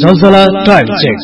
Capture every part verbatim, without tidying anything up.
Zalzala time check.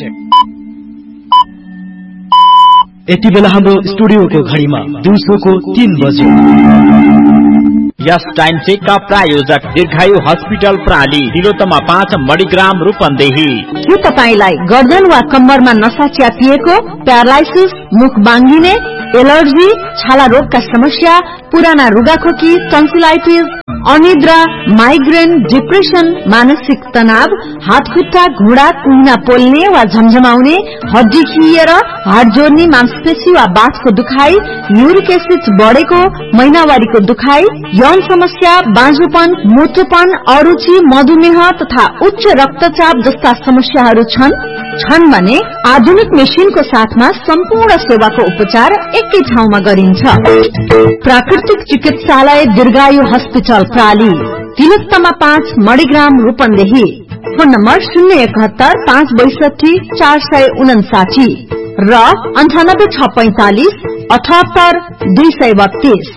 यति बेला हाम्रो स्टुडियोको घडीमा दिउँसोको तीन बजे। यस टाइम चेक का प्रायोजक दीर्घायु हस्पिटल प्राली तिलोत्तमा पाँच मणिग्राम रूपन्देही। के तपाईलाई गर्दन वा कम्मरमा नसा च्यापिएको, प्यारालाइसिस, मुख बाङ्गिने, एलर्जी, छाला रोगका समस्या, पुराना रुगाखोकी, टन्सिलाइटिस, अनिद्रा, माइग्रेन, डिप्रेसन, मानसिक तनाव, हात खुट्टा घुँडा कुहिना पोल्ने वा झमझमाउने, हड्डी खिएर हाड जोड्ने, मांसपेशी वा बाथको दुखाइ, युरिक एसिड बढेको, महिनावारीको दुखाइ, यौन समस्या, बाँझोपन, मोटोपन, अरुचि, मधुमेह तथा उच्च रक्तचाप जस्ता समस्याहरू छन् छन् भने आधुनिक मेसिनको साथमा सम्पूर्ण सेवाको उपचार एकै ठाउँमा गरिन्छ। प्राकृतिक चिकित्सालय दीर्घायु हस्पिटल प्राली तिलोत्तमा पाँच मणिग्राम रूपन्देही। फोन नम्बर शून्य एकहत्तर पाँच बैसठी चार सय उनासाठी र अन्ठानब्बे छ पैंतालिस अठहत्तर दुई सय बत्तीस।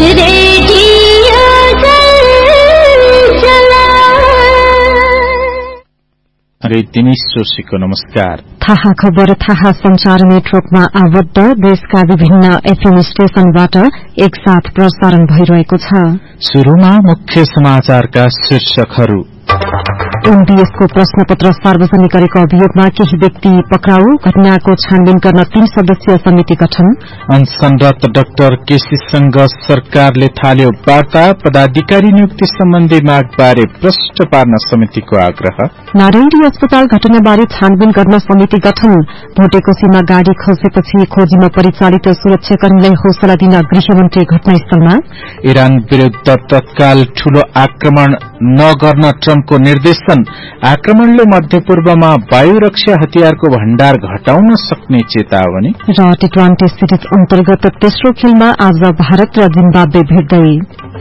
अरे दिनेश जोशीको नमस्कार। थाहा खबर थाहा संचार नेटवर्कमा आबद्ध देशका विभिन्न एफएम स्टेशनबाट एकसाथ प्रसारण भइरहेको छ। शुरूमा मुख्य समाचारका शीर्षकहरू। एमबीएसको प्रश्नपत्र सार्वजनिक गरेको अभियोगमा केही व्यक्ति पक्राउ, घटनाको छानबिन गर्न तीन सदस्यीय समिति गठन। अनसनरत डाक्टर केसीसँग सरकारले थाल्यो वार्ता, पदाधिकारी नियुक्ति सम्बन्धी मागबारे प्रश्न पार्न समितिको आग्रह। नारायणी अस्पताल घटनाबारे छानबिन गर्न समिति गठन। भोटेकोसीमा गाड़ी खसेपछि खोजीमा परिचालित सुरक्षाकर्मीलाई हौसला दिन गृहमन्त्री घटनास्थलमा। इरान विरूद्ध तत्काल ठूलो आक्रमण नगर्न ट्रम्पको निर्देशन। आक्रमणले मध्यपूर्वमा वायु रक्षा हतियारको भण्डार घटाउन सक्ने चेतावनी। र टी ट्वेन्टी सिरिज अन्तर्गत तेस्रो खेलमा आज भारत र जिम्बाब्वे भिड्दै।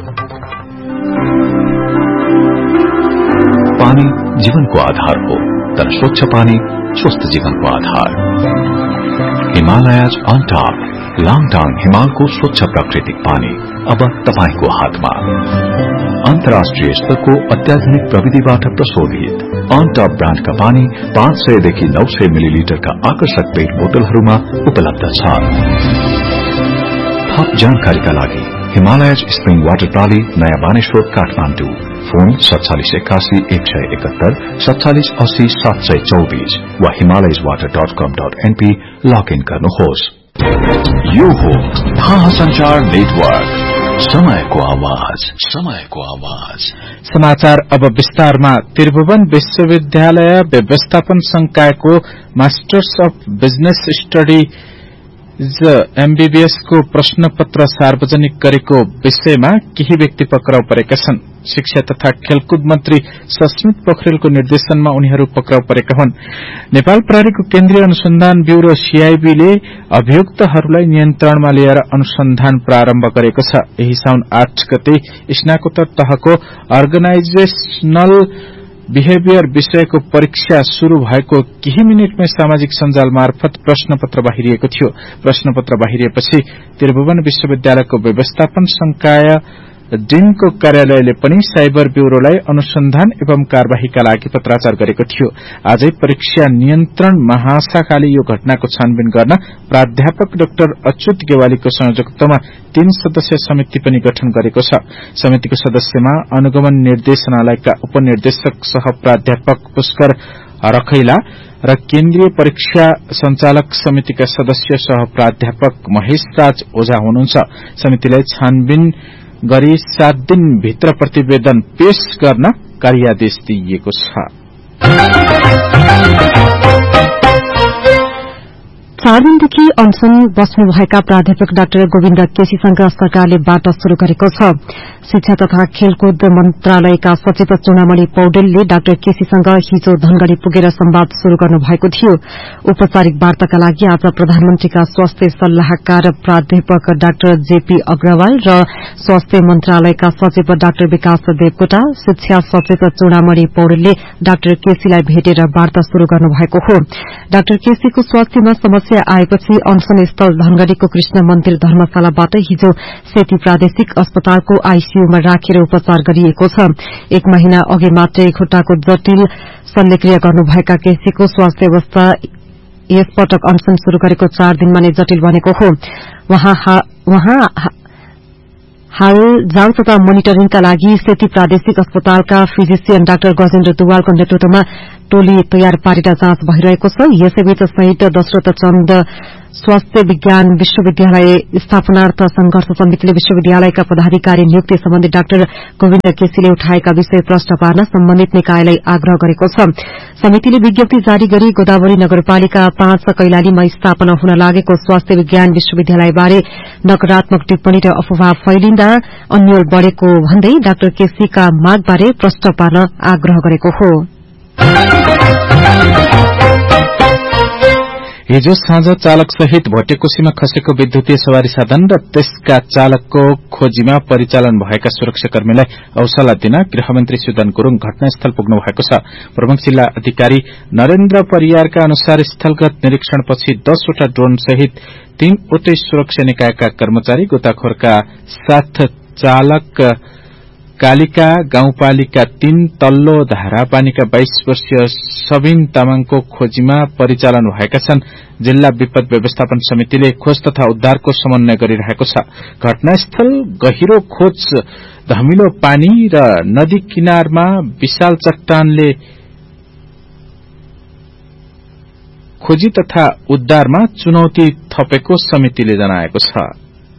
पानी जीवनको आधार हो, तर स्वच्छ पानी स्वस्थ जीवनको आधार। हिमालयज अन टप लाङटाङ हिमालको स्वच्छ प्राकृतिक पानी अब तपाईको हातमा। अन्तर्राष्ट्रिय स्तरको अत्याधुनिक प्रविधिबाट प्रशोधित अन टप ब्रान्डका पानी पाँच सय देखि नौ सय मिलिलिटरका आकर्षक पेट बोतलहरूमा उपलब्ध छ। थप जानकारीका लागि हिमालयज स्प्रिङ वाटर प्राली, नयाँ बानेश्वर, काठमाडौँ। फोन सत्तालिस एकासी एक सय एकहत्तर सत्तालिस अस्सी सात सय चौबीस वा हिमालयज वाटर डट कम डट एनपी लगइन गर्नुहोस्। यो हो थाहा संचार नेटवर्क, समयको आवाज, समयको आवाज। समाचार अब विस्तारमा। त्रिभुवन विश्वविद्यालय व्यवस्थापन संकायको masters of business studies MBBS को प्रश्नपत्र सार्वजनिक गरेको विषयमा केही व्यक्ति पक्राउ परेका छन्। शिक्षा तथा खेलकुद मन्त्री सस्मित पोखरेलको निर्देशनमा उनीहरू पक्राउ परेका हुन्। नेपाल प्रहरीको केन्द्रीय अनुसन्धान ब्यूरो सीआईबीले अभियुक्तहरूलाई नियन्त्रणमा लिएर अनुसन्धान प्रारम्भ गरेको छ। यही साउन आठ गते स्नातकोत्तर तहको अर्गनाइजेशनल बिहेभियर विषयको परीक्षा शुरू भएको केही मिनटमै सामाजिक सञ्जाल मार्फत प्रश्नपत्र बाहिरिएको थियो। प्रश्नपत्र बाहिरिएपछि त्रिभुवन विश्वविद्यालयको व्यवस्थापन संकाय डिनको कार्यालयले पनि साइबर ब्यूरोलाई अनुसन्धान एवं कार्यवाहीका लागि पत्राचार गरेको थियो। आजै परीक्षा नियन्त्रण महाशाखाले यो घटनाको छानबिन गर्न प्राध्यापक डाक्टर अच्युत गेवालीको संयोजकत्वमा तीन सदस्यीय समिति पनि गठन गरेको छ। समितिको सदस्यमा अनुगमन निर्देशनालयका उपनिर्देशक सह प्राध्यापक पुष्कर रखैला र केन्द्रीय परीक्षा संचालक समितिका सदस्य सह प्राध्यापक महेश राज ओझा हुनुहुन्छ। समितिलाई छानबिन गरी सात दिन भित्र प्रतिवेदन पेश गर्न कार्यादेश दिइएको छ। चार दिनदेखि अनसन बस्नुभएका प्राध्यापक डाक्टर गोविन्द केसीसँग सरकारले वार्ता शुरू गरेको छ। शिक्षा तथा खेलकुद मन्त्रालयका सचिव चुनामणि पौडेलले डाक्टर केसीसँग हिजो धनगढ़ी पुगेर संवाद शुरू गर्नुभएको थियो। औपचारिक वार्ताका लागि आज प्रधानमन्त्रीका स्वास्थ्य सल्लाहकार प्राध्यापक डाक्टर जेपी अग्रवाल र स्वास्थ्य मन्त्रालयका सचिव डाक्टर विकास देवकोटा, शिक्षा सचिव चुनामणि पौडेलले डाक्टर केसीलाई भेटेर वार्ता शुरू गर्नुभएको हो। डाक्टर केसीको स्वास्थ्यमा समस्या समस्या आएपछि अनशन स्थल धनगढ़ीको कृष्ण मन्दिर धर्मशालाबाट हिजो सेती प्रादेशिक अस्पतालको आईसीयूमा राखेर उपचार गरिएको छ। एक महिना अघि मात्रै खुट्टाको जटिल शल्यक्रिया गर्नुभएका केसीको स्वास्थ्य अवस्था यसपटक अनशन शुरू गरेको चार दिनमा नै जटिल बनेको हो। वहाँ हाल जाँच तथा मोनिटरिङका लागि सेती प्रादेशिक अस्पतालका फिजिशियन डाक्टर गजेन्द्र दुवालको नेतृत्वमा टोली तयार पारेर जाँच भइरहेको छ। यसैबीच शहीद दशरथ चन्द स्वास्थ्य विज्ञान विश्वविद्यालय स्थापनार्थ संघर्ष समितिले विश्वविद्यालयका पदाधिकारी नियुक्ति सम्बन्धी डाक्टर गोविन्द केसीले उठाएका विषय प्रश्न पार्न सम्बन्धित निकायलाई आग्रह गरेको छ। समितिले विज्ञप्ति जारी गरी गोदावरी नगरपालिका पाँच कैलालीमा स्थापना हुन लागेको स्वास्थ्य विज्ञान विश्वविद्यालयबारे नकारात्मक टिप्पणी र अफवाह फैलिँदा अन्यल बढ़ेको भन्दै डाक्टर केसीका मागबारे प्रश्न पार्न आग्रह गरेको हो। हिजो साँझ चालक सहित भोटेकोशीमा खसेको विद्युतीय सवारी साधन र त्यसका चालकको खोजीमा परिचालन भएका सुरक्षाकर्मीलाई हौसला दिन गृहमन्त्री सुदन गुरूङ घटनास्थल पुग्नु भएको छ। प्रमुख जिल्ला अधिकारी नरेन्द्र परियारका अनुसार स्थलगत निरीक्षणपछि दसवटा ड्रोन सहित तीनवटै सुरक्षा निकायका कर्मचारी गोताखोरका साथ चालक कालिका गाउँपालिका तीन तल्लो धारापानीका बाइस वर्षीय सबिन तामाङको खोजीमा परिचालन भएका छन्। जिल्ला विपद व्यवस्थापन समितिले खोज तथा उद्धारको समन्वय गरिरहेको छ। घटनास्थल गहिरो खोज, धमिलो पानी र नदी किनारमा विशाल चट्टानले खोजी तथा उद्धारमा चुनौती थपेको समितिले जनाएको छ।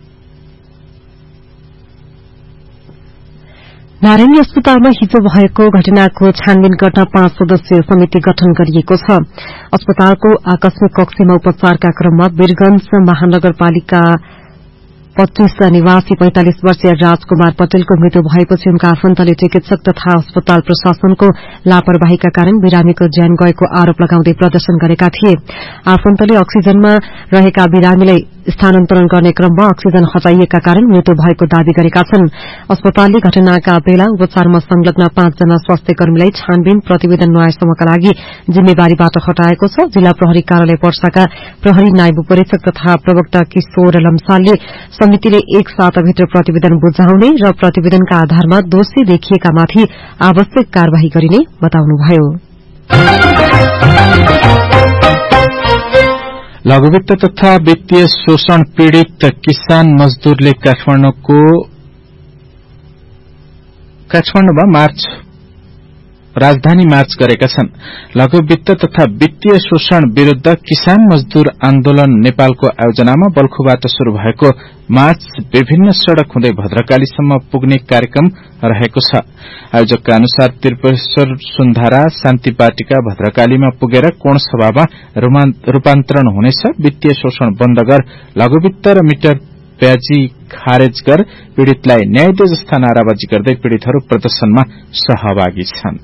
नारायणी अस्पतालमा हिजो भएको घटनाको छानबिन गर्न पाँच सदस्यीय समिति गठन गरिएको छ। अस्पतालको आकस्मिक कक्षमा उपचारका क्रममा वीरगंज महानगरपालिका पच्चीस निवासी पैंतालिस वर्षीय राजकुमार पटेलको मृत्यु भएपछि उनका आफन्तले चिकित्सक तथा अस्पताल प्रशासनको लापरवाहीका कारण बिरामीको ज्यान गएको आरोप लगाउँदै प्रदर्शन गरेका थिए। आफन्तले अक्सिजनमा रहेका बिरामीलाई स्थानान्तरण गर्ने क्रममा अक्सिजन हटाइएका कारण मृत्यु भएको दावी गरेका छन्। अस्पतालले घटनाका बेला उपचारमा संलग्न पाँचजना स्वास्थ्य कर्मीलाई छानबिन प्रतिवेदन नआएसम्मका लागि जिम्मेवारीबाट हटाएको छ। जिल्ला प्रहरी कार्यालय पर्साका प्रहरी नायब उपरीक्षक तथा प्रवक्ता किशोर लम्सालले समितिले एक साताभित्र प्रतिवेदन बुझाउने र प्रतिवेदनका आधारमा दोषी देखिएकामाथि आवश्यक कार्यवाही गरिने बताउनुभयो। लघुवित्त तथा वित्तीय शोषण पीड़ित किसान मजदूरले काठमाडौँको काठमाडौँमा मार्च राजधानी मार्च गरेका छन्। लघुवित्त तथा वित्तीय शोषण विरूद्ध किसान मजदूर आन्दोलन नेपालको आयोजनामा बल्खुबाट शुरू भएको मार्च विभिन्न सड़क हुँदै भद्रकालीसम्म पुग्ने कार्यक्रम रहेको छ। आयोजकका अनुसार त्रिपुरेश्वर सुन्धारा शान्ति पार्टीका भद्रकालीमा पुगेर कोण सभामा रूपान्तरण हुनेछ। वित्तीय शोषण बन्द गर, लघुवित्त र मिटर ब्याजी खारेज गर, पीड़ितलाई न्याय दे जस्ता नाराबाजी गर्दै पीड़ितहरू प्रदर्शनमा सहभागी छन्।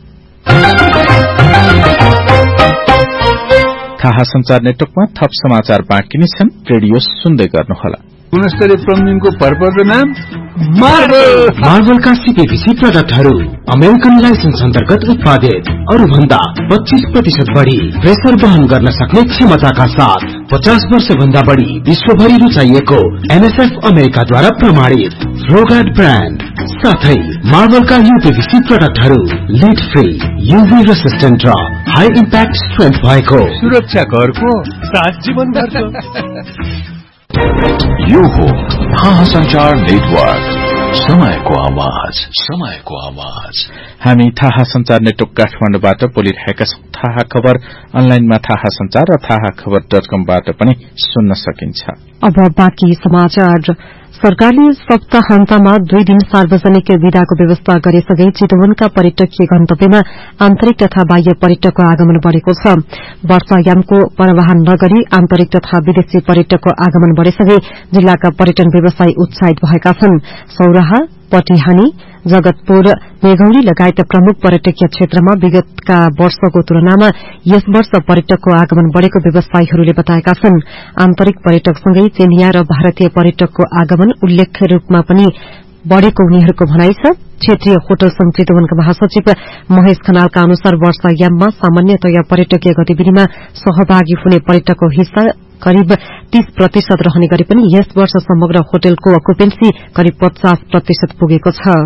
थाहा संचार नेटवर्कमा थप समाचार बाँकी छन्। रेडियो सुन्दै गर्नुहोला। गुणस्तरीय प्लम्बिङको भरपर्दो नाम मार्बल। मार्बलका सीपीवीसी प्रोडक्टहरू अमेरिकन लाइसेन्स अन्तर्गत उत्पादित, अरू भन्दा पच्चीस प्रतिशत बढ़ी प्रेसर वहन गर्न सक्ने क्षमताका साथ पचास वर्ष भन्दा बढ़ी विश्वभरि रुचाइएको एनएसएफ अमेरिकाद्वारा प्रमाणित फ्लोगार्ड ब्रान्ड साथै मार्बलका यूपीवीसी प्रोडक्टहरू लिड फ्री, यूभी रेसिस्टेन्ट र हाई इम्प्याक्ट स्ट्रेन्थ भएको, सुरक्षा घरको सात जीवन भर्छ। यो हो थाहा संचार नेटवर्क, समयको आवाज, समयको आवाज। हामी थाहा संचार नेटवर्क काठमाडौँबाट बोलिरहेका छौं। थाहा खबर अनलाइनमा थाहा संचार र थाहा खबर डट कमबाट पनि सुन्न सकिन्छ। अब बाँकी समाचार। सरकारले सप्ताहान्तमा दुई दिन सार्वजनिक विदाको व्यवस्था गरेसँगै चितवनका पर्यटकीय गन्तव्यमा आन्तरिक तथा बाह्य पर्यटकको आगमन बढ़ेको छ। वर्षायामको परवाह नगरी आन्तरिक तथा विदेशी पर्यटकको आगमन बढ़ेसँगै जिल्लाका पर्यटन व्यवसायी उत्साहित भएका छन्। सौराहा, पटिहानी, जगतपुर, मेघौली लगायत प्रमुख पर्यटकीय क्षेत्रमा विगतका वर्षको तुलनामा यस वर्ष पर्यटकको आगमन बढ़ेको व्यवसायीहरूले बताएका छन्। आन्तरिक पर्यटकसँगै चीनिया र भारतीय पर्यटकको आगमन उल्लेख्य रूपमा पनि बढ़ेको उनीहरूको भनाइ छ। क्षेत्रीय होटल संघ चितवनका महासचिव महेश खनालका अनुसार वर्षायाममा सामान्यतया पर्यटकीय गतिविधिमा सहभागी हुने पर्यटकको हिस्सा करिब तीस प्रतिशत रहने गरी पनि यस वर्ष समग्र होटलको अकुपेन्सी करिब पचास प्रतिशत पुगेको छ।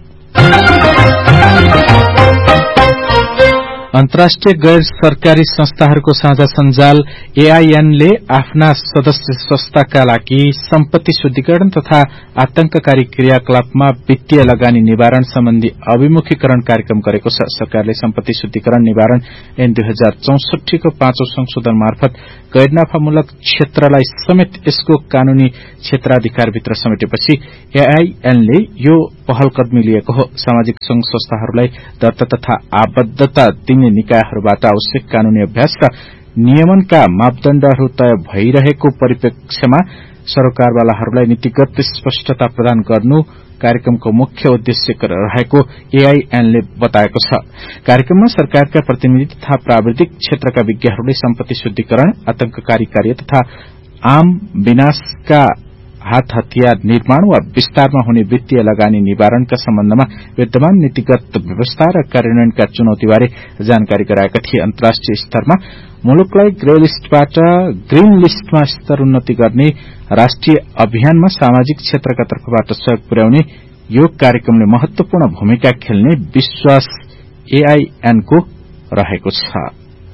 अन्तर्राष्ट्रिय गैर सरकारी संस्थाहरूको साझा सञ्जाल एआईएन ले आफ्ना सदस्य संस्थाका लागि सम्पत्ति शुद्धिकरण तथा आतंककारी क्रियाकलापमा वित्तीय लगानी निवारण सम्बन्धी अभिमुखीकरण कार्यक्रम गरेको छ। सरकारले सम्पत्ति शुद्धिकरण निवारण ऐन दुई हजार चौसठी को पाँचौं संशोधन मार्फत गैर नाफामूलक क्षेत्रलाई समेत यसको कानूनी क्षेत्राधिकारभित्र समेटेपछि एआईएनले यो पहल कदमी लिएको हो। सामाजिक संघ संस्थाहरूलाई दर्ता तथा आबद्धता दिने निकायहरूबाट आवश्यक कानूनी अभ्यास र नियमनका मापदण्डहरू तय भइरहेको परिप्रेक्ष्यमा सरोकारवालाहरूलाई नीतिगत स्पष्टता प्रदान गर्नु कार्यक्रमको मुख्य उद्देश्य रहेको एआईएनले बताएको छ। कार्यक्रममा सरकारका प्रतिनिधि तथा प्राविधिक क्षेत्रका विज्ञहरूले सम्पत्ति शुद्धिकरण, आतंककारी कार्य तथा आम विनाशका हात हतियार निर्माण वा विस्तारमा हुने वित्तीय लगानी निवारणका सम्बन्धमा विद्यमान नीतिगत व्यवस्था र कार्यान्वयनका चुनौतीबारे जानकारी गराएका थिए। अन्तर्राष्ट्रिय स्तरमा मुलुकलाई ग्रे लिस्टबाट ग्रीन लिस्टमा स्तरोन्नति गर्ने राष्ट्रिय अभियानमा सामाजिक क्षेत्रका तर्फबाट सहयोग पुर्याउने यो कार्यक्रमले महत्वपूर्ण भूमिका खेल्ने विश्वास एआईएनको रहेको छ।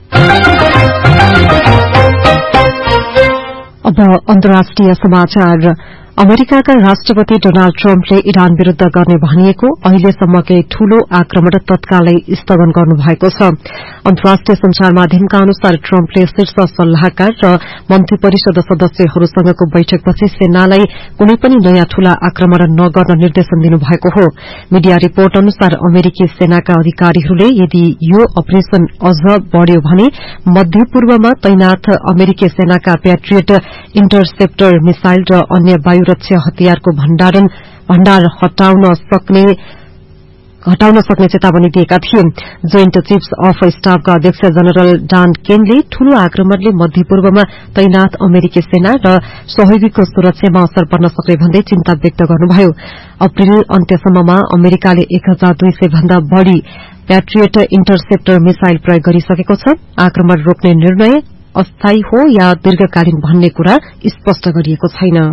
अब अन्तर्राष्ट्रिय समाचार। अमेरिकाका राष्ट्रपति डोनाल्ड ट्रम्पले इरान विरूद्ध गर्ने भनिएको अहिलेसम्मकै ठूलो आक्रमण तत्कालै स्थगन गर्नुभएको छ। अन्तर्राष्ट्रिय संचार माध्यमका अनुसार ट्रम्पले शीर्ष सल्लाहकार र मन्त्री परिषद सदस्यहरूसँगको बैठकपछि सेनालाई कुनै पनि नयाँ ठूला आक्रमण नगर्न निर्देशन दिनुभएको हो। मीडिया रिपोर्ट अनुसार अमेरिकी सेनाका अधिकारीहरूले यदि यो अपरेशन अझ बढ़्यो भने मध्य पूर्वमा तैनाथ अमेरिकी सेनाका प्याट्रियट इन्टरसेप्टर मिसाइल र अन्य वायुरक्षा हतियारको भण्डारण भण्डार हटाउन सक्ने हटाउन सक्ने चेतावनी दिएका थिए। जोइन्ट चीफ्स अफ स्टाफका अध्यक्ष जनरल डान केनले ठूलो आक्रमणले मध्य पूर्वमा तैनाथ अमेरिकी सेना र सहयोगीको सुरक्षामा असर पर्न सक्ने भन्दै चिन्ता व्यक्त गर्नुभयो। अप्रेल अन्त्यसम्ममा अमेरिकाले एक हजार दुई सय भन्दा बढ़ी प्याट्रियट इन्टरसेप्टर मिसाइल प्रयोग गरिसकेको छ। आक्रमण रोक्ने निर्णय अस्थायी हो या दीर्घकालीन भन्ने कुरा स्पष्ट गरिएको छैन।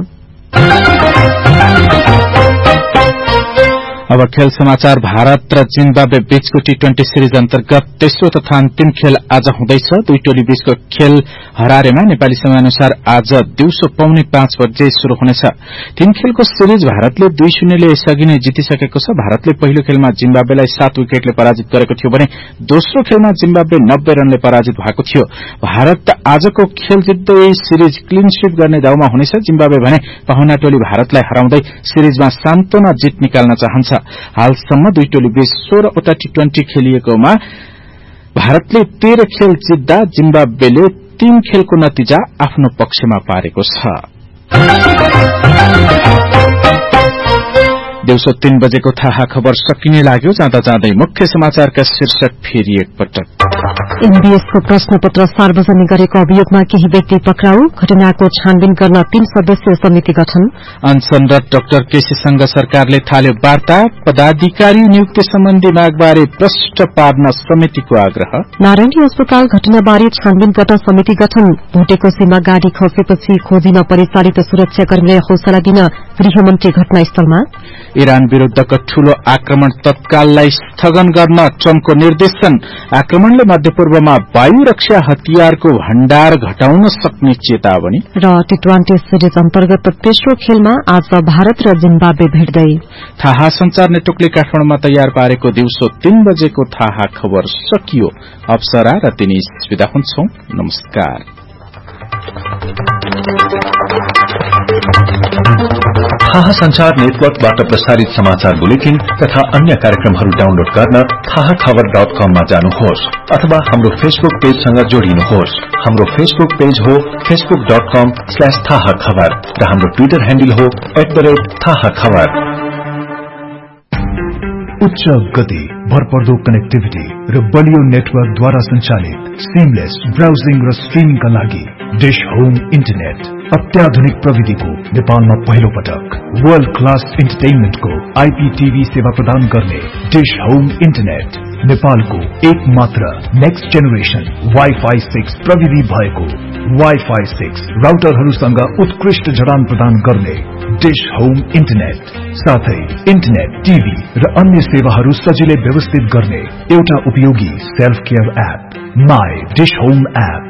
अब खेल समाचार। भारत र जिम्बाब्वे बीचको टी ट्वेन्टी सिरिज अन्तर्गत तेस्रो तथा अन्तिम खेल आज हुँदैछ। दुई टोली बीचको खेल हरारेमा नेपाली समयअनुसार आज दिउँसो पौने पाँच बजे शुरू हुनेछ। तीन खेलको सिरिज भारतले दुई शून्यले यसअघि नै जितिसकेको छ। भारतले पहिलो खेलमा जिम्बाब्वेलाई सात विकेटले पराजित गरेको थियो भने दोस्रो खेलमा जिम्बाब्वे नब्बे रनले पराजित भएको थियो। भारत आजको खेल जित्दै सिरिज क्लीन स्वीप गर्ने दाउमा हुनेछ। जिम्बाब्वे भने पाहुना टोली भारतलाई हराउँदै सिरिजमा सान्तोना जित निकाल्न चाहन्छ। हालसम्म दुई टोली बीच सोह्रवटा टी ट्वेन्टी खेलिएकोमा भारतले तेह्र खेल जित्दा जिम्बाब्वेले तीन खेलको नतिजा आफ्नो पक्षमा पारेको छ। दिउँसो तीन बजेको थाहा खबर सकिने लाग्यो। जाँदा जाँदै मुख्य समाचारका शीर्षक फेरि एकपटक। एमबीएसको प्रश्नपत्र सार्वजनिक गरेको अभियोगमा केही व्यक्ति पक्राउ, घटनाको छानबिन गर्न तीन सदस्यीय समिति गठन। अनसनरत डाक्टर केसीसँग सरकारले थाल्यो वार्ता, पदाधिकारी नियुक्ति सम्बन्धी मागबारे प्रष्ट पार्न समितिको आग्रह। नारायणी अस्पताल घटनाबारे छानबिन गर्न समिति गठन। भोटेको सीमा गाड़ी खसेपछि खोजिन परिचालित सुरक्षाकर्मीलाई हौसला दिन गृहमन्त्री घटनास्थलमा। इरान विरूद्धको ठूलो आक्रमण तत्काललाई स्थगन गर्न ट्रम्पको निर्देशन। आक्रमणले मध्यपूर्वमा वायु रक्षा हतियारको भण्डार घटाउन सक्ने चेतावनी। र टी ट्वेन्टी सिरिज अन्तर्गत तेस्रो खेलमा आज भारत र जिम्बाब्वे भेट्दै। थाहा संचार नेटवर्कले काठमाडौँमा तयार पारेको दिउँसो तीन बजेको थाहा खबर सकियो। अप्सरा र तिनी विदा हुन्छौं। नमस्कार। थाहा संचार नेटवर्कबाट प्रसारित समाचार बुलेटिन तथा अन्य कार्यक्रमहरू डाउनलोड गर्न थाहा खबर डट कममा जानुहोस् अथवा हाम्रो फेसबुक पेजसँग जोडिनुहोस्। हाम्रो फेसबुक पेज हो फेसबुक डट कम स्ल्याश थाहा खबर र हाम्रो ट्विटर ह्यान्डल हो एट द रेट थाहा खबर। उच्च गति, भरपर्दो कनेक्टिभिटी र बलियो नेटवर्कद्वारा सञ्चालित सिमलेस ब्राउजिङ र स्ट्रिमिङका लागि डिश होम इन्टरनेट अत्याधुनिक प्रविधिको नेपालमा पहिलो पटक वर्ल्ड क्लास इन्टरटेनमेन्टको आईपीटीभी सेवा प्रदान गर्ने डिश होम इन्टरनेट नेपालको एक मात्र नेक्स्ट जेनेरेसन वाइफाई सिक्स प्रविधि भएको वाइफाई सिक्स राउटरहरूसँग उत्कृष्ट जडान प्रदान गर्ने डिश होम इन्टरनेट साथै इन्टरनेट टिभी र अन्य सेवाहरू सजिलै व्यवस्थित गर्ने एउटा उपयोगी self care app my dish home app.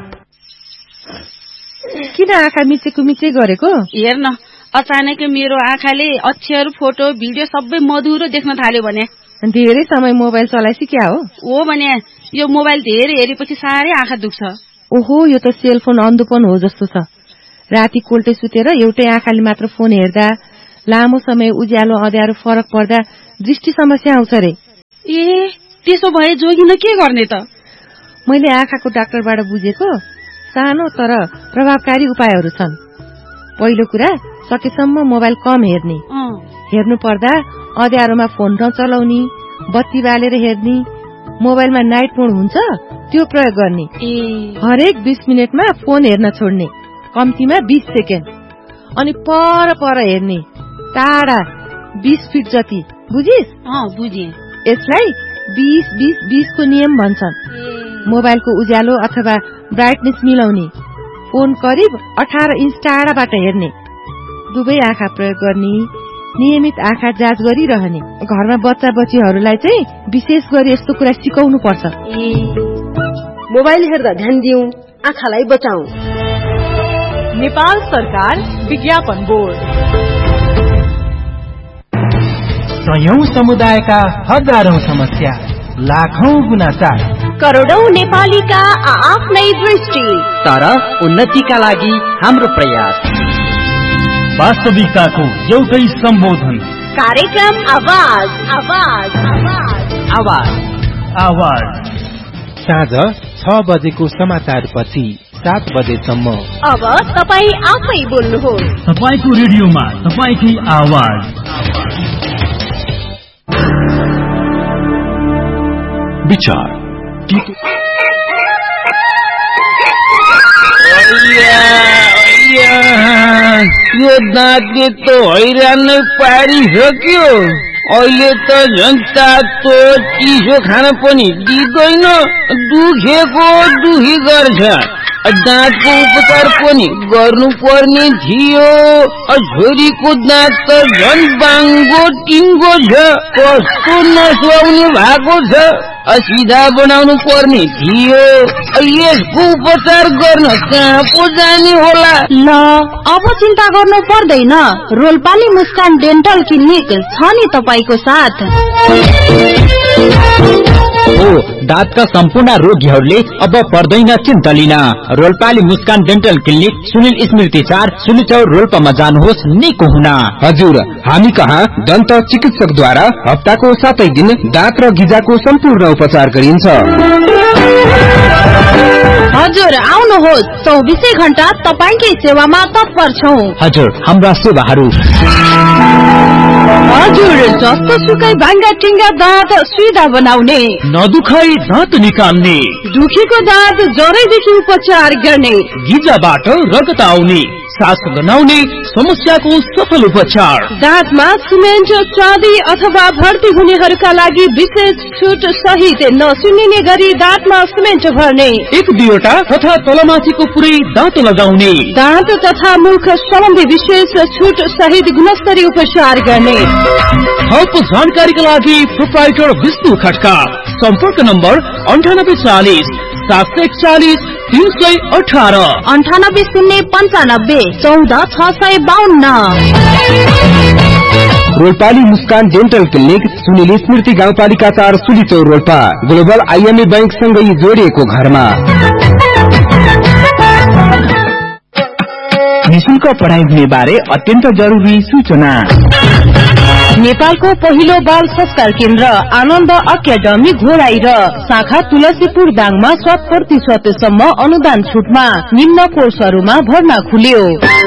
किन आँखा मिचेको मिचे गरेको? हेर्न अचानक मेरो आँखाले अक्षर फोटो भिडियो सबै मधुरो देख्न थाल्यो भने। धेरै समय मोबाइल चलाइसी क्या हो? हो भने यो मोबाइल धेरै हेरेपछि साह्रै आँखा दुख्छ। ओहो यो त सेलफोन अन्धोपन हो जस्तो छ। राति कोल्टे सुतेर एउटै आँखाले मात्र फोन हेर्दा लामो समय उज्यालो अँध्यारो फरक पर्दा दृष्टि समस्या आउँछ रे। ए त्यसो भए जोगिन के गर्ने त? मैले आँखाको डाक्टरबाट बुझेको सानो तर प्रभावकारी उपायहरू छन्। पहिलो कुरा सकेसम्म मोबाइल कम हेर्ने, हेर्नु पर्दा अँध्यारोमा फोन नचलाउने, बत्ती बालेर हेर्ने, मोबाइलमा नाइट मोड हुन्छ त्यो प्रयोग गर्ने, हरेक बीस मिनटमा फोन हेर्न छोड्ने, कम्तीमा बीस सेकेन्ड, अनि पर पर हेर्ने टाढा बीस फिट जति। बुझिस्? बुझे। यसलाई बीस बीस बीस को नियम भन्छन्। मोबाइलको उज्यालो अथवा ब्राइटनेस मिलाउने, फोन करिब अठार इंच टाढाबाट हेर्ने, दुवै आँखा प्रयोग गर्ने, नियमित आँखा जाँच गरिरहने। घरमा बच्चा बच्चीहरूलाई चाहिँ विशेष गरी यस्तो कुरा सिकाउनु पर्छ। मोबाइल हेर्दा ध्यान दिउँ, आँखालाई बचाऊ। नेपाल सरकार विज्ञापन बोर्ड। सयौं समुदायका हजारौं समस्या, लाखौं गुनासार, करोडौं नेपालीका आफ्नै दृष्टि, तर उन्नतिका लागि हाम्रो प्रयास। वास्तविकताको एउटै सम्बोधन कार्यक्रम आवाज आवाज आवाज आवाज आवाज साँझ छ बजेको समाचार पछि सात बजेसम्म। अब तपाई आफै बोल्नुहोस्। तपाईको रेडियोमा तपाईकै आवाज। विचार यो दाँतले त हैरान नै पारिसक्यो। अहिले त झन् तातो चिसो खान पनि दिँदैन, दुखेको दुखी गर्छ। दाँतको उपचार पनि गर्नु पर्ने थियो। छोरीको दाँत त झन् बाङ्गो टिङ्गो छ, कस्तो नसुहाउने भएको छ। सिधा बनाउनु पर्ने थियो। यसको उपचार गर्न कहाँ पो जाने होला? ल अब चिन्ता गर्नु पर्दैन, रोल्पाली मुस्कान डेन्टल क्लिनिक छ नि तपाईको साथ। हो दाँतका सम्पूर्ण रोगीहरूले अब पर्दैन चिन्ता लिन। रोल्पाली मुस्कान डेन्टल क्लिनिक सुनिल स्मृति चार सुनिचौर रोल्पामा जानुहोस् निको हुन। हजुर हामी कहाँ दन्त चिकित्सकद्वारा हप्ताको सातै दिन दाँत र गिजाको सम्पूर्ण उपचार गरिन्छ। हजुर आउनुहोस्, चौबिसै घण्टा तपाईकै सेवामा तत्पर छौं। हजुर हाम्रा सेवाहरू हजुर जस्तो सुकै भाङ्गा टिङ्गा दाँत सुविधा बनाउने, नदुखाई दाँत निकाल्ने, दुखेको दाँत जरैदेखि उपचार गर्ने, गिजाबाट रगत आउने, सास गनाउने समस्याको सफल उपचार। दाँतमा सिमेन्ट चाँदी अथवा भर्ती हुनेहरूका लागि विशेष छुट सहित नसुनिने गरी दाँतमा सिमेन्ट भर्ने, एक दुईवटा तथा तलमाथिको पुरै दाँत लगाउने, दाँत तथा मुख सम्बन्धी विशेष छुट सहित गुणस्तरीय उपचार गर्ने। थप जानकारीका लागि प्रोप्राइटर विष्णु खड्का, सम्पर्क नम्बर अन्ठानब्बे चालिस सात सय एकचालिस तीन सय अठारह, अन्ठानब्बे शून्य पन्चानब्बे चौध छ सय बाहन्न। रोल्पाली मुस्कान डेन्टल क्लिनिक सुनिल स्मृति गाउँपालिका चार सुलिचौर रोल्पा, ग्लोबल आईएमए बैंक सँगै जोडिएको घरमा। निशुल्क पढाइ हुने बारे अत्यन्त जरुरी सूचना। नेपालको पहिलो बाल संस्कार केन्द्र आनन्द अकादमी घोराई र शाखा तुलसीपुर दाङमा शत प्रतिशतसम्म अनुदान छुटमा निम्न कोर्सहरूमा भर्ना खुल्यो।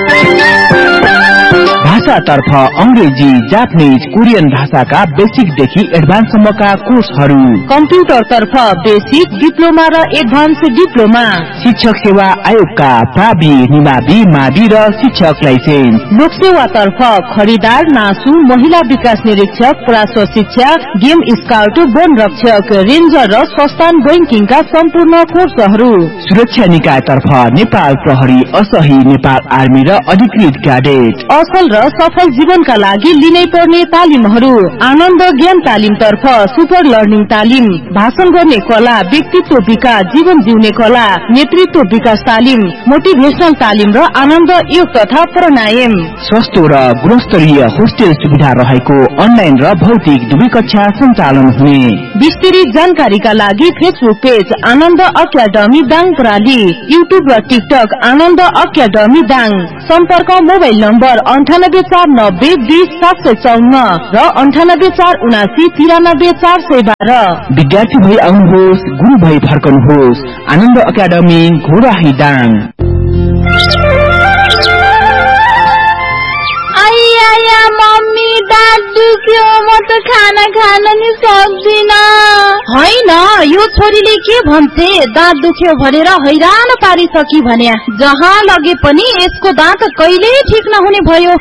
भाषातर्फ अंग्रेजी, जापानीज, कोरियन भाषाका बेसिकदेखि एडभान्ससम्मका कोर्सहरू। कम्प्युटरतर्फ बेसिक, डिप्लोमा र एडभान्स डिप्लोमा। शिक्षक सेवा आयोगका प्रावि, निमावि, मावि र शिक्षक लाइसेन्स। लोकसेवातर्फ खरिदार, नासु, महिला विकास निरीक्षक, प्राश्व शिक्षा, गेम स्काउट, वन रक्षक, रेन्जर र संस्थान बैंकिङका सम्पूर्ण कोर्सहरू। सुरक्षा निकायतर्फ नेपाल प्रहरी, असही, नेपाल आर्मी र अधिकृत क्याडेट। असल र सफल जीवनका लागि लिनै पर्ने तालिमहरू। आनन्द ज्ञान तालिम तर्फ सुपर लर्निङ तालिम, भाषण गर्ने कला, व्यक्तित्व विकास, जीवन जिउने कला, नेतृत्व विकास तालिम, मोटिभेशनल तालिम र आनन्द योग तथा प्राणायाम। सस्तो र गुणस्तरीय होस्टेल सुविधा रहेको अनलाइन र भौतिक दुवै कक्षा सञ्चालन हुने। विस्तृत जानकारीका लागि फेसबुक पेज आनन्द अकादमी दाङ प्राली, युट्युब र टिकटक आनन्द अकादमी दाङ। सम्पर्क मोबाइल नम्बर अन्ठानब्बे चार नब्बे बीस सात सय चौन्न र अन्ठानब्बे चार उनासी तिरानब्बे चार सय बाह्र। विद्यार्थी भई आउनुहोस्, गुरु भई फर्कनुहोस्। आनन्द अकादमी घोराही दाङ। आइया मम्मी दाँत दुख्यो, म त खाना खान नि सक्दिन। होइन, यो छोरीले के भन्छे, दाँत दुख्यो भनेर हैरान पारिसकी भन्या। जहाँ लगे पनि यसको दाँत कहिल्यै ठिक नहुने भयो।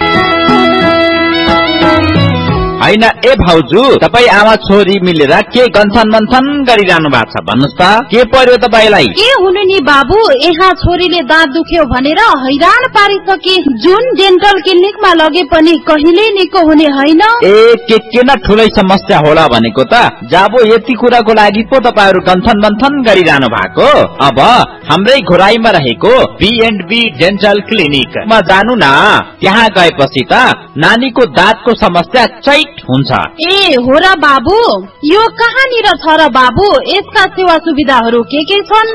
होइन ए भाउजू, तपाई आमा छोरी मिलेर के गन्थन मन्थन गरिरहनु भएको छ भन्नुस् त, के पर्यो तपाईलाई? के हुनु नि बाबु, यहाँ छोरीले दाँत दुख्यो भनेर हैरान पारिसके। जुन डेन्टल क्लिनिकमा लगे पनि कहिले निको हुने होइन। ए के के न ठुलै समस्या होला भनेको त। जाबो यति कुराको लागि पो तपाईहरु गन्थन मन्थन गरिरहनु भएको। अब हाम्रै घोराईमा रहेको बी एन्ड बी डेन्टल क्लिनिकमा जानु न। त्यहाँ गएपछि त नानीको दाँतको समस्या चैट हुन्छ। ए हो र बाबु, यो कहाँनिर छ र बाबु? यसका सेवा सुविधाहरू के के छन्?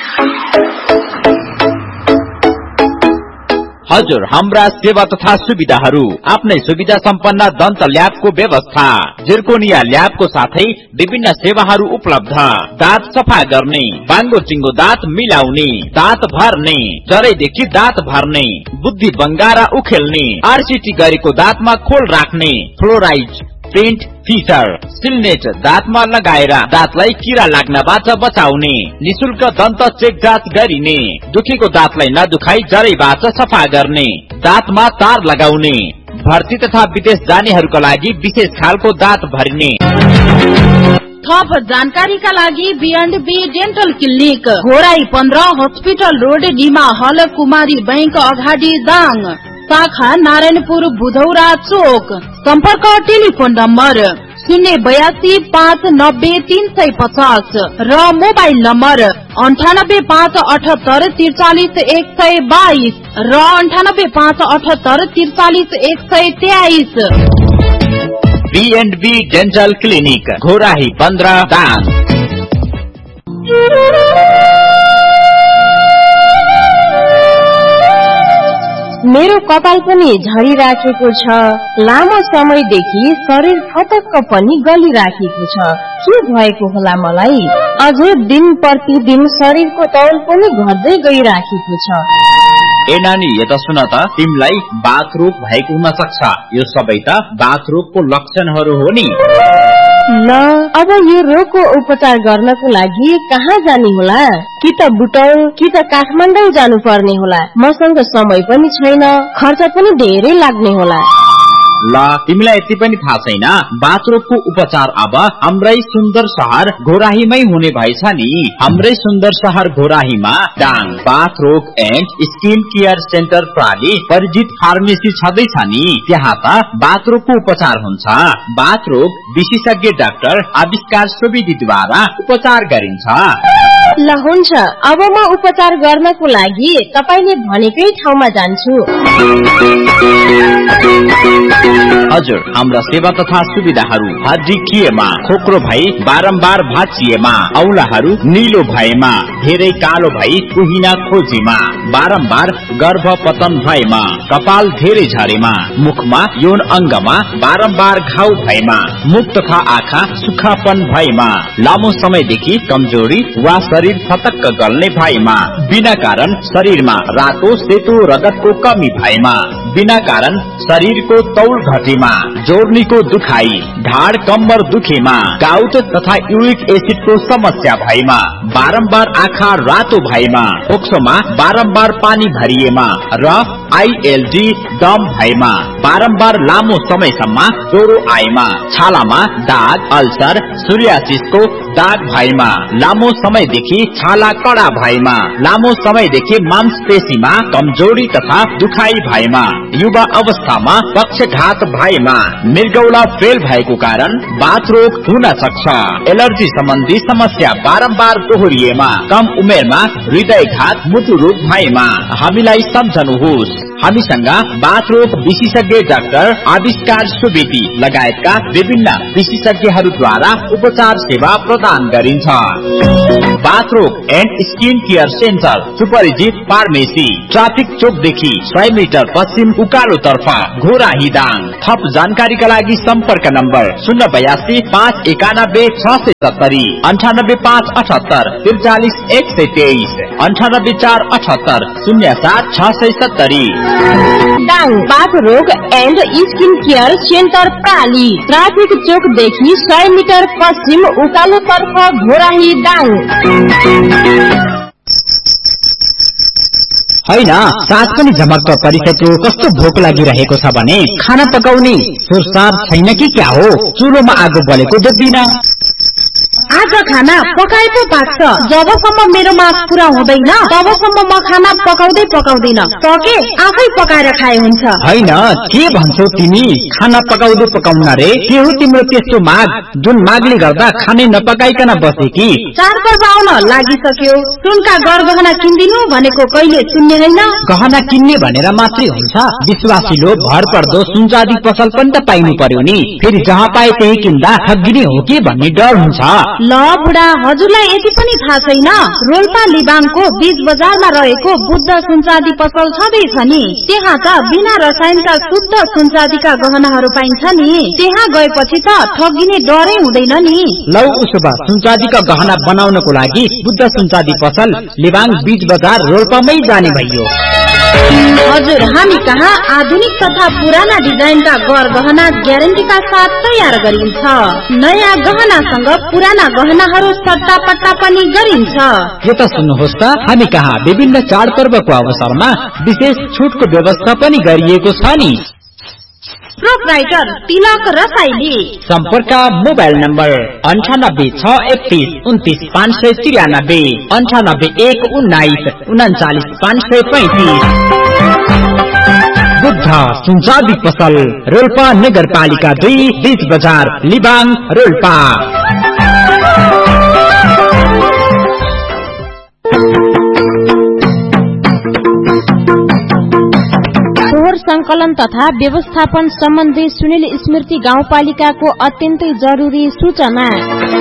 हजुर, हाम्रा सेवा तथा सुविधाहरू आफ्नै सुविधा सम्पन्न दन्त ल्याबको व्यवस्था, जिर्कोनिया ल्याबको साथै विभिन्न सेवाहरू उपलब्ध। दाँत सफा गर्ने, बाङ्गो चिङ्गो दाँत मिलाउने, दाँत भर्ने, जरैदेखि दाँत भर्ने, बुद्धि बङ्गारा उखेल्ने, आरसीटी गरेको दाँतमा खोल राख्ने, फ्लोराइड, प्रिन्ट, फिटर, सिलनेट दाँतमा लगाएर दाँतलाई किरा लाग्नबाट बचाउने, निशुल्क दन्त चेक जाँच गरिने, दुखेको दाँतलाई नदुखाई जरैबाट सफा गर्ने, दाँतमा तार लगाउने, भर्ती तथा विदेश जानेहरूका लागि विशेष खालको दाँत भरिने। थप जानकारीका लागि be and be dental clinic, Ghorahi पन्ध्र, हस्पिटल रोड, निमा हल, कुमारी बैंक अगाडि दाङ। शाखा नारायणपुर बुधौरा चोक। सम्पर्क टेलिफोन नम्बर शून्य बयासी पाँच नब्बे तीन सय पचास र मोबाइल नम्बर अन्ठानब्बे पाँच अठहत्तर त्रिचालिस एक सय बाइस र अन्ठानब्बे पाँच अठहत्तर त्रिचालिस एक सय तेइस। Be and be dental clinic, Ghorahi पन्ध्र दाङ। मेरो कपाल पनि झरिराखेको छ, लामो समयदेखि शरीर फटक्क पनि गलिराखेको छ। के भएको होला मलाई? अझै दिन प्रतिदिन शरीरको तौल पनि घट्दै गइराखेको छ। ए नानी, यता सुन त, तिमीलाई बाथ रोग भएको हुन सक्छ। यो सबै त बाथ रोगको लक्षणहरू हो नि। ल, अब यो रोगको उपचार गर्नको लागि कहाँ जाने होला? कि त बुटौल कि त काठमाडौँ जानु पर्ने होला। मसँग समय पनि छैन, खर्च पनि धेरै लाग्ने होला। ल, तिमीलाई यति पनि थाहा छैन, बाथ रोगको उपचार अब हाम्रै सुन्दर शहर घोराहीमै हुने भएछ नि। हाम्रै सुन्दर शहर घोराहीमा दाङ बाथ रोग and skin care centre प्राली परिजित pharmacy छँदैछ नि। त्यहाँ त बाथ रोगको उपचार हुन्छ। बाथ रोग विशेषज्ञ डाक्टर आविष्कार सुवेदीद्वारा उपचार गरिन्छ। ल हुन्छ, अब म उपचार गर्नको लागि तपाईले भनेकै ठाउँमा जान्छु। हजुर, हाम्रा सेवा तथा सुविधाहरू हड्डीखिएमा, खोक्रो भई बारम्बार भाँचिएमा, औलाहरू निलो भएमा, धेरै कालो भई कुहिना खोजीमा, बारम्बार गर्भ पतन भएमा, कपाल धेरै झरेमा, मुखमा यौन अंगमा बारम्बार घाउ भएमा, मुख तथा आँखा सुखापन भएमा, लामो समयदेखि कमजोरी वा शरीर फतक्क गल्ने भएमा, बिना कारण शरीरमा रातो सेतो रगतको कमी भएमा, बिना कारण शरीरको तौल घटेमा, जोर्नीको दुखाई, ढाड कम्बर दुखेमा, गाउट तथा युरिक एसिडको समस्या भएमा, बारम्बार आँखा रातो भएमा, फोक्सोमा बारम्बार पानी भरिएमा र आईएलडी दम भएमा, बारम्बार लामो समयसम्म ज्वरो आएमा, छालामा दाग अल्सर सोरियासिसको दाग भएमा, लामो समयदेखि छाला कडा भएमा, लामो समयदेखि मांसपेशीमा कमजोरी तथा दुखाई भएमा, युवा अवस्थामा पक्षघात भएमा, मृगौला फेल भएको कारण बाथरोग हुन सक्छ, एलर्जी सम्बन्धी समस्या बारम्बार दोहोरिएमा, कम उमेरमा हृदयघात मुटु रोग भएमा हामीलाई सम्झनुहोस्। हामीसँग बाथरोग विशेषज्ञ डाक्टर आविष्कार सुवेदी लगायतका विभिन्न विशेषज्ञहरूद्वारा उपचार सेवा प्रदान गरिन्छ। बाथरोग एन्ड स्किन केयर सेन्टर सुपरिचित फार्मेसी ट्राफिक चोकदेखि सय मिटर पश्चिम उकालो तर्फ घोराही दाङ। थप जानकारीका लागि सम्पर्क नम्बर शून्य बयासी पाँच एकानब्बे छ सय सत्तरी अन्ठानब्बे पाँच अठहत्तर त्रिचालिस एक सय तेइस अन्ठानब्बे चार अठहत्तर शून्य सात छ सय सत्तरी। Dang बाथरोग and skin care centre प्राली traffic चोकदेखि सय मिटर पश्चिम उकालो तर्फ घोराही दाङ। हैन, सास पनि झमक्क परिसक्यो, कस्तो भोक लागिरहेको छ भने खाना पकाउने सुरसार छैन कि क्या हो? चुलोमा आगो बलेको देख्दिन। आज खाना पकाए पो पाक्छ। जबसम्म मेरो माग पूरा हुँदैन तबसम्म म खाना पकाउँदै पकाउँदिन, सके आफै पकाएर खाए हुन्छ। हैन, के भन्छौ तिमी? खाना पकाउँदै पकाउन रे? के हो तिम्रो त्यस्तो माग जुन मागले गर्दा खाने नपकाइकन बसे कि? चाडपर्व आउन लागिसक्यो, सुनका गरगहना किन्दिनु भनेको कहिले सुन्ने हैन। गहना किन्ने भनेर मात्रै हुन्छ? विश्वासिलो भर पर्दो सुनचाँदी पसल पनि त पाइनु पर्यो नि। फेरि जहाँ पाए त्यही किन्दा ठगिने हो कि भन्ने डर हुन्छ। ल बुढा, हजुरलाई यति पनि थाहा छैन? रोल्पा लिबाङको बीच बजारमा रहेको बुद्ध सुनचाँदी पसल छँदैछ नि। त्यहाँ त बिना रसायनका शुद्ध सुनचाँदीका गहनाहरू पाइन्छ नि। त्यहाँ गएपछि त ठगिने डरै हुँदैन नि। लौ उसो भए सुनचाँदीका गहना बनाउनको लागि बुद्ध सुनचाँदी पसल लिबाङ बीच बजार रोल्पामै जाने भइयो। हजुर, हामी कहाँ आधुनिक तथा पुराना डिजाइनका गरगहना ग्यारेन्टीका साथ तयार गरिन्छ। नयाँ गहनासँग पुराना गहनाहरू सट्टा पट्टा पनि गरिन्छ। यो त सुन्नुहोस् त, हामी कहाँ विभिन्न चाडपर्वको अवसरमा विशेष छुटको व्यवस्था पनि गरिएको छ नि। प्रोप्राइटर तिलक रसाइली। सम्पर्क मोबाइल नम्बर अन्ठानब्बे छ एकतीस उन्तीस पाँच सय त्रियानब्बे अन्ठानब्बे एक उन्नाइस उन्चालिस पाँच सय पैंतीस। बुद्ध सुनचाँदी पसल रोल्पा नगरपालिका दुई बीच बजार लिबाङ रोल्पा। संकलन तथा व्यवस्थापन सम्बन्धी सुनिल स्मृति गाउँपालिकाको अत्यन्तै जरुरी सूचना।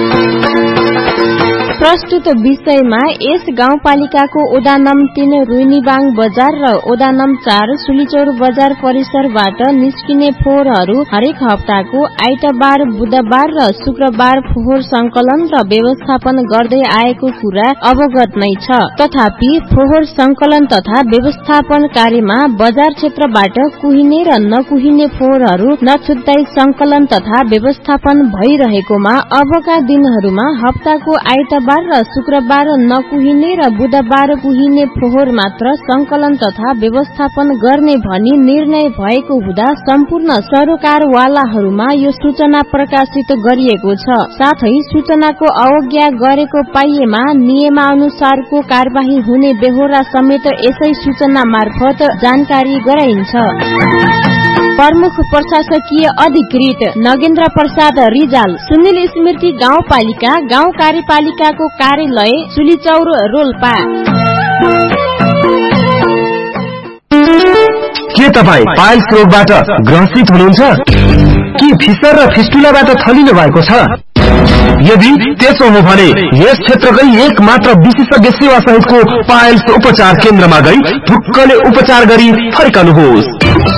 प्रस्तुत विषयमा यस गाउँपालिकाको ओडा नम् तीन रुइनीबाङ बजार र ओडा नम् चार सुलिचौर बजार परिसरबाट निस्किने फोहोरहरू हरेक हप्ताको आइतबार, बुधबार र शुक्रबार फोहोर संकलन र व्यवस्थापन गर्दै आएको कुरा अवगत नै छ। तथापि फोहोर संकलन तथा व्यवस्थापन कार्यमा बजार क्षेत्रबाट कुहिने र नकुहिने फोहोरहरू नछुट्टाई संकलन तथा व्यवस्थापन भइरहेकोमा अबका दिनहरूमा हप्ताको आइतबार र शुक्रबार नकुहिने र बुधबार कुहिने फोहोर मात्र संकलन तथा व्यवस्थापन गर्ने भनी निर्णय भएको हुँदा सम्पूर्ण सरोकारवालाहरूमा यो सूचना प्रकाशित गरिएको छ। साथै सूचनाको अवज्ञा गरेको पाइएमा नियमानुसारको कार्यवाही हुने बेहोरा समेत यसै सूचना मार्फत जानकारी गराइन्छ। प्रमुख प्रशासकीय अधिकृत नगेन्द्र प्रसाद रिजाल, सुनिल स्मृति गाउँपालिका गाउँ कार्यपालिकाको कार्यालय सुलिचौर रोल्पा। के तपाईँ पाइल्स रोगबाट ग्रसित हुनुहुन्छ के फिसर र फिस्टुलाबाट थलिनु भएको छ यदि त्यसो हो भने यस क्षेत्रकै एक मात्र विशेषज्ञ सेवा सहितको पाइल्स उपचार केन्द्रमा गई ढुक्कले उपचार गरी फर्कनुहोस्।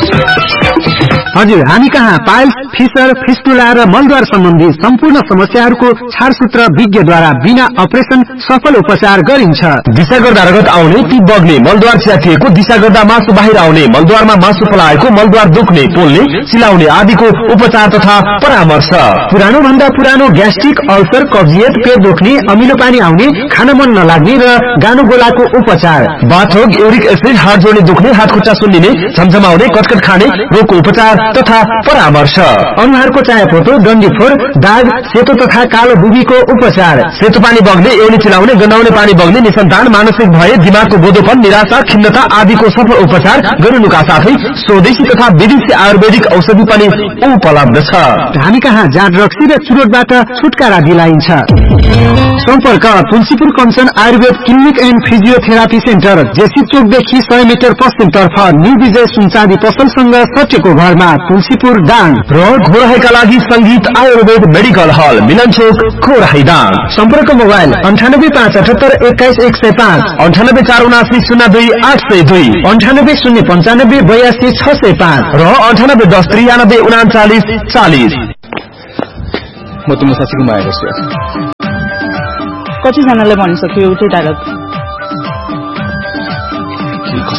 हजुर हामी कहाँ पाइल्स फिसर फिस्टुला र मलद्वार सम्बन्धी सम्पूर्ण समस्याहरूको छारसूत्र विज्ञद्वारा बिना अपरेसन सफल उपचार गरिन्छ। दिशा गर्दा रगत आउने ती बग्ने मलद्वार च्यातिएको दिशा गर्दा मासु बाहिर आउने मलद्वारमा मासु पलाएको मलद्वार दुख्ने पोल्ने चिलाउने आदिको उपचार तथा परामर्श। पुरानो भन्दा पुरानो ग्यास्ट्रिक अल्सर कब्जियत पेट दुख्ने अमिलो पानी आउने खान मन नलाग्ने र गानो गोलाको उपचार। बाथरोग युरिक एसिड हात जोड्ने दुख्ने हात खुट्टा सुन्निने झमझमाउने कटकट खाने रोगको उपचार तथा परामर्श। अनुहारको चायापोतो डन्डीफोर दाग सेतो तथा कालो बुबीको उपचार। सेतो पानी बग्ने एउली चिलाउने गन्हाउने पानी बग्ने निसन्तान मानसिक भय दिमागको बोधोपन निराशा खिन्नता आदिको सफल उपचार गरिनुका साथै स्वदेशी तथा विदेशी आयुर्वेदिक औषधि पनि उपलब्ध छ। हामी कहाँ जाँड रक्सी र चुरोटबाट छुटकारा दिलाइन्छ। सम्पर्क Tulsipur Kanchan Ayurveda clinic and physiotherapy centre JC चोकदेखि सय मिटर पश्चिमतर्फ न्यू विजय सुनचाँदी पसलसँग सटेको घरमा तुलसीपुर दाङ र घोरहाईका लागि संगीत आयुर्वेद मेडिकल हल मिलन चोक घोरहाई दाङ। सम्पर्क मोबाइल अन्ठानब्बे पाँच अठहत्तर एक्काइस एक सय पाँच अन्ठानब्बे चार उनासी शून्य दुई आठ सय दुई अन्ठानब्बे शून्य पञ्चानब्बे बयासी छ सय पाँच र अन्ठानब्बे दस त्रियानब्बे उनाचालिस चालिस। म तिम्रो साथीको माया गर्छु। कतिजनालाई भनिसक्यो एउटै डायलग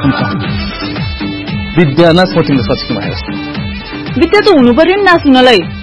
विद्या नाच म तिम्रो साथीको माया गर्छु। विद्या त हुनु पर्यो नि नाच्नलाई।